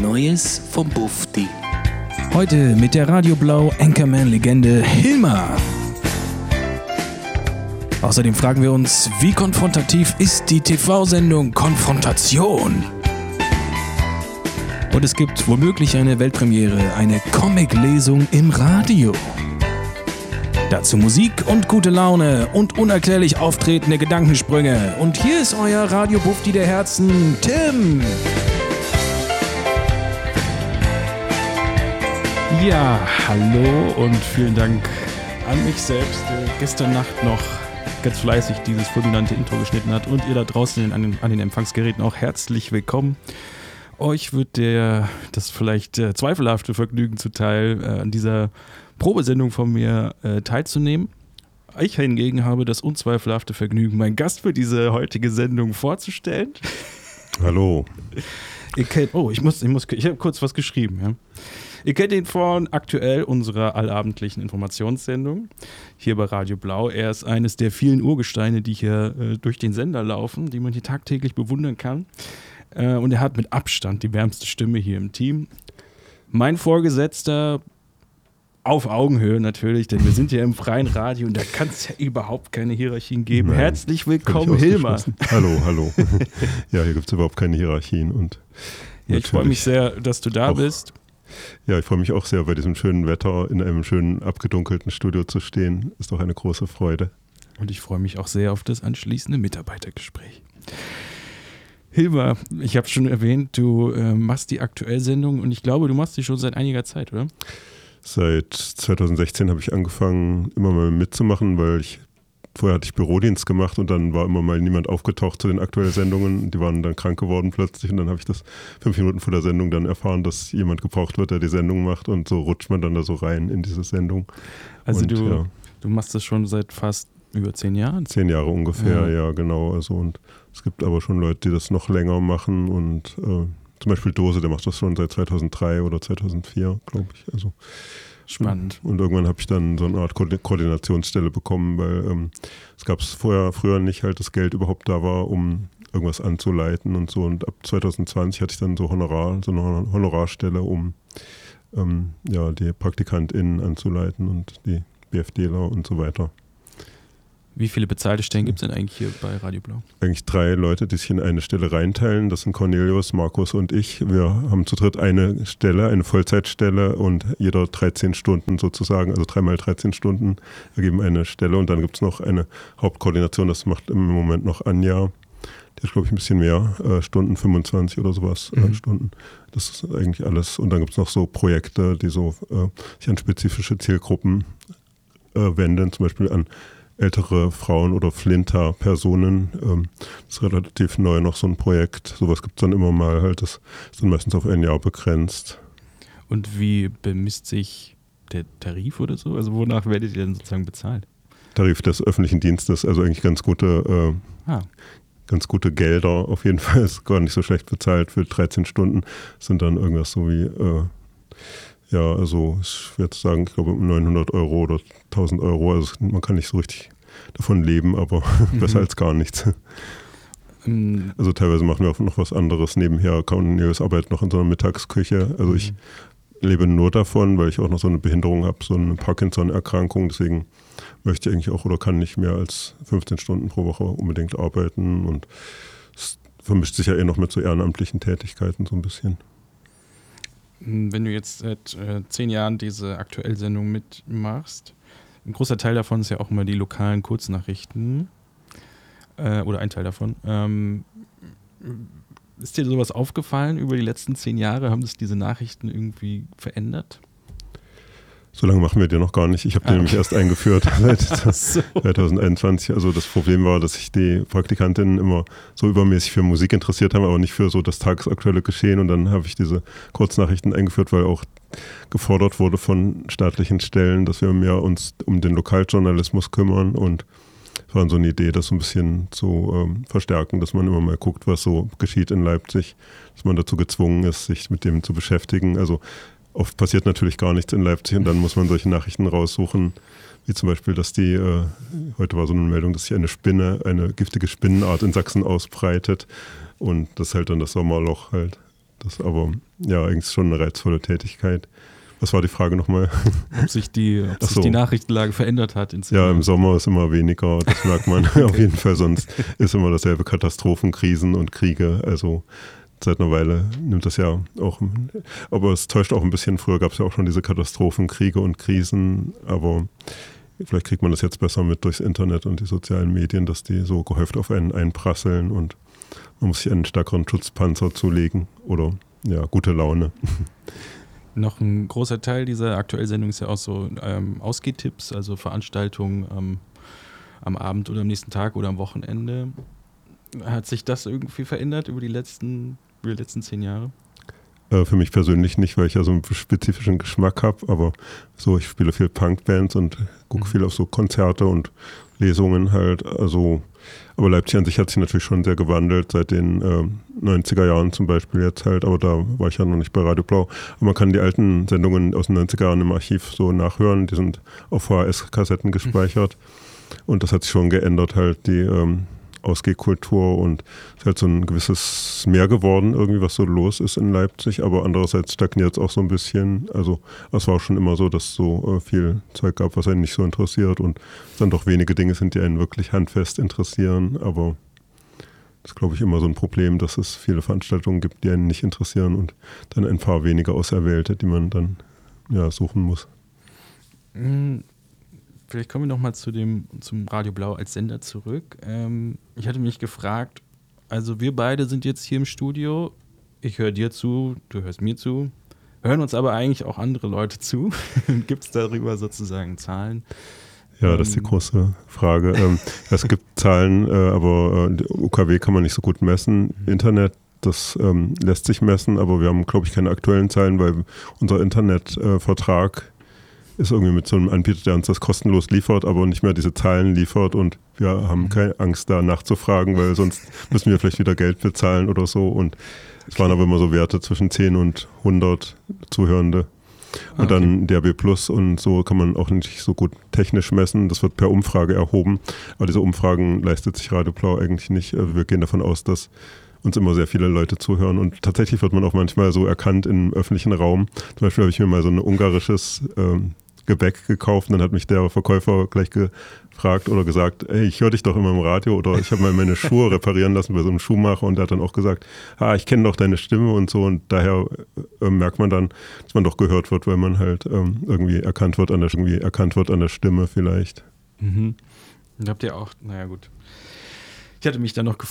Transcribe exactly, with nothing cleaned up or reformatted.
Neues vom Bufti. Heute mit der Radio Blau Anchorman-Legende Hilmar. Außerdem fragen wir uns, wie konfrontativ ist die T V-Sendung Konfrontation? Und es gibt womöglich eine Weltpremiere, eine Comic-Lesung im Radio. Dazu Musik und gute Laune und unerklärlich auftretende Gedankensprünge. Und hier ist euer Radio-Bufti der Herzen, Tim. Ja, hallo und vielen Dank an mich selbst, der gestern Nacht noch ganz fleißig dieses fulminante Intro geschnitten hat, und ihr da draußen an den, an den Empfangsgeräten auch herzlich willkommen. Euch wird der, das vielleicht äh, zweifelhafte Vergnügen zuteil, äh, an dieser Probesendung von mir äh, teilzunehmen. Ich hingegen habe das unzweifelhafte Vergnügen, meinen Gast für diese heutige Sendung vorzustellen. Hallo. Ihr kennt, oh, ich muss, ich muss, ich habe kurz was geschrieben, ja. Ihr kennt ihn von aktuell unserer allabendlichen Informationssendung hier bei Radio Blau. Er ist eines der vielen Urgesteine, die hier äh, durch den Sender laufen, die man hier tagtäglich bewundern kann. Äh, und er hat mit Abstand die wärmste Stimme hier im Team. Mein Vorgesetzter auf Augenhöhe natürlich, denn wir sind ja im freien Radio und da kann es ja überhaupt keine Hierarchien geben. Nein, Herzlich willkommen, Hilmar. Hallo, hallo. Ja, hier gibt es überhaupt keine Hierarchien. Und ja, ich freue mich sehr, dass du da auch, bist. Ja, ich freue mich auch sehr, bei diesem schönen Wetter in einem schönen abgedunkelten Studio zu stehen. Ist doch eine große Freude. Und ich freue mich auch sehr auf das anschließende Mitarbeitergespräch. Hilmar, ich habe schon erwähnt, du äh, machst die Aktuellsendung und ich glaube, du machst die schon seit einiger Zeit, oder? Seit zwanzig sechzehn habe ich angefangen, immer mal mitzumachen, weil ich vorher hatte ich Bürodienst gemacht und dann war immer mal niemand aufgetaucht zu den aktuellen Sendungen. Die waren dann krank geworden plötzlich und dann habe ich das fünf Minuten vor der Sendung dann erfahren, dass jemand gebraucht wird, der die Sendung macht, und so rutscht man dann da so rein in diese Sendung. Also und, du, ja. du machst das schon seit fast über zehn Jahren? Zehn Jahre ungefähr, ja, ja genau. Also, und es gibt aber schon Leute, die das noch länger machen, und äh, zum Beispiel Dose, der macht das schon seit zweitausenddrei oder zweitausendvier, glaube ich. Also spannend. Und, und irgendwann habe ich dann so eine Art Ko- Koordinationsstelle bekommen, weil ähm, es gab es vorher, früher nicht halt das Geld überhaupt da war, um irgendwas anzuleiten und so. Und ab zwanzig zwanzig hatte ich dann so Honorar, so eine Honorarstelle, um ähm, ja, die PraktikantInnen anzuleiten und die BFDler und so weiter. Wie viele bezahlte Stellen gibt es denn eigentlich hier bei Radio Blau? Eigentlich drei Leute, die sich in eine Stelle reinteilen. Das sind Cornelius, Markus und ich. Wir haben zu dritt eine Stelle, eine Vollzeitstelle, und jeder dreizehn Stunden sozusagen, also dreimal dreizehn Stunden ergeben eine Stelle. Und dann gibt es noch eine Hauptkoordination, das macht im Moment noch Anja. Die hat, glaube ich, ein bisschen mehr äh, Stunden, fünfundzwanzig oder sowas mhm. äh, Stunden. Das ist eigentlich alles. Und dann gibt es noch so Projekte, die so äh, sich an spezifische Zielgruppen äh, wenden, zum Beispiel an ältere Frauen oder Flinter-Personen. Ähm, das ist relativ neu noch so ein Projekt. Sowas gibt es dann immer mal halt. Das ist dann meistens auf ein Jahr begrenzt. Und wie bemisst sich der Tarif oder so? Also wonach werdet ihr denn sozusagen bezahlt? Tarif des öffentlichen Dienstes, also eigentlich ganz gute, äh, ah. ganz gute Gelder. Auf jeden Fall ist gar nicht so schlecht bezahlt für dreizehn Stunden. Das sind dann irgendwas so wie äh, ja, also ich würde sagen, ich glaube neunhundert Euro oder tausend Euro. Also man kann nicht so richtig davon leben, aber mhm. besser als gar nichts. Mhm. Also teilweise machen wir auch noch was anderes nebenher. Cornelius arbeitet noch in so einer Mittagsküche. Also mhm. ich lebe nur davon, weil ich auch noch so eine Behinderung habe, so eine Parkinson-Erkrankung. Deswegen möchte ich eigentlich auch oder kann nicht mehr als fünfzehn Stunden pro Woche unbedingt arbeiten. Und es vermischt sich ja eh noch mit so ehrenamtlichen Tätigkeiten so ein bisschen. Wenn du jetzt seit äh, zehn Jahren diese Aktuellsendung mitmachst, ein großer Teil davon ist ja auch immer die lokalen Kurznachrichten, äh, oder ein Teil davon. Ähm, ist dir sowas aufgefallen über die letzten zehn Jahre? Haben sich diese Nachrichten irgendwie verändert? So lange machen wir die noch gar nicht. Ich habe die ah. nämlich erst eingeführt seit so. zwanzig einundzwanzig. Also das Problem war, dass sich die Praktikantinnen immer so übermäßig für Musik interessiert haben, aber nicht für so das tagesaktuelle Geschehen. Und dann habe ich diese Kurznachrichten eingeführt, weil auch gefordert wurde von staatlichen Stellen, dass wir mehr uns um den Lokaljournalismus kümmern. Und es war so eine Idee, das so ein bisschen zu ähm, verstärken, dass man immer mal guckt, was so geschieht in Leipzig, dass man dazu gezwungen ist, sich mit dem zu beschäftigen. Also oft passiert natürlich gar nichts in Leipzig und dann muss man solche Nachrichten raussuchen, wie zum Beispiel, dass die, äh, heute war so eine Meldung, dass sich eine Spinne, eine giftige Spinnenart in Sachsen ausbreitet, und das ist halt dann das Sommerloch halt Das ist aber ja eigentlich schon eine reizvolle Tätigkeit. Was war die Frage nochmal? Ob sich die, ob sich so. die Nachrichtenlage verändert hat. In ja, im Sommer ist immer weniger, das merkt man auf jeden Fall. Sonst ist immer dasselbe: Katastrophen, Krisen und Kriege. Also seit einer Weile nimmt das ja auch, aber es täuscht auch ein bisschen. Früher gab es ja auch schon diese Katastrophen, Kriege und Krisen, aber vielleicht kriegt man das jetzt besser mit durchs Internet und die sozialen Medien, dass die so gehäuft auf einen einprasseln und man muss sich einen stärkeren Schutzpanzer zulegen oder ja, gute Laune. Noch ein großer Teil dieser aktuellen Sendung ist ja auch so ähm, Ausgehtipps, also Veranstaltungen ähm, am Abend oder am nächsten Tag oder am Wochenende. Hat sich das irgendwie verändert über die letzten, über die letzten zehn Jahre? Äh, für mich persönlich nicht, weil ich ja so einen spezifischen Geschmack habe, aber so, ich spiele viel Punkbands und gucke mhm. viel auf so Konzerte und Lesungen halt, also aber Leipzig an sich hat sich natürlich schon sehr gewandelt, seit den äh, neunziger Jahren zum Beispiel jetzt halt, aber da war ich ja noch nicht bei Radio Blau. Aber man kann die alten Sendungen aus den neunziger Jahren im Archiv so nachhören, die sind auf V H S-Kassetten gespeichert und das hat sich schon geändert halt, die ähm, Ausgehkultur und es ist halt so ein gewisses Mehr geworden, irgendwie was so los ist in Leipzig, aber andererseits stagniert es auch so ein bisschen, also es war auch schon immer so, dass es so äh, viel Zeug gab, was einen nicht so interessiert und es dann doch wenige Dinge sind, die einen wirklich handfest interessieren, aber das ist, glaube ich, immer so ein Problem, dass es viele Veranstaltungen gibt, die einen nicht interessieren und dann ein paar wenige Auserwählte, die man dann ja, suchen muss. Mhm. Vielleicht kommen wir nochmal zu dem, zum Radio Blau als Sender zurück. Ähm, ich hatte mich gefragt, also wir beide sind jetzt hier im Studio, ich höre dir zu, du hörst mir zu, hören uns aber eigentlich auch andere Leute zu. Gibt es darüber sozusagen Zahlen? Ja, das ist die große Frage. ähm, es gibt Zahlen, äh, aber äh, U K W kann man nicht so gut messen. Internet, das ähm, lässt sich messen, aber wir haben, glaube ich, keine aktuellen Zahlen, weil unser Internetvertrag äh, ist irgendwie mit so einem Anbieter, der uns das kostenlos liefert, aber nicht mehr diese Zahlen liefert und wir haben keine Angst, da nachzufragen, weil sonst müssen wir vielleicht wieder Geld bezahlen oder so und es waren aber immer so Werte zwischen zehn und hundert Zuhörende und ah, okay. Dann D A B Plus und so kann man auch nicht so gut technisch messen, das wird per Umfrage erhoben, aber diese Umfragen leistet sich Radio Blau eigentlich nicht, wir gehen davon aus, dass uns immer sehr viele Leute zuhören und tatsächlich wird man auch manchmal so erkannt im öffentlichen Raum. Zum Beispiel habe ich mir mal so ein ungarisches ähm, Gebäck gekauft und dann hat mich der Verkäufer gleich gefragt oder gesagt, ey, ich höre dich doch immer im Radio oder ich habe mal meine Schuhe reparieren lassen bei so einem Schuhmacher und der hat dann auch gesagt, ah, ich kenne doch deine Stimme und so und daher äh, merkt man dann, dass man doch gehört wird, weil man halt ähm, irgendwie erkannt wird an der, irgendwie erkannt wird an der Stimme vielleicht. Mhm. Und habt ihr auch, naja gut. Ich hatte mich dann noch gefragt,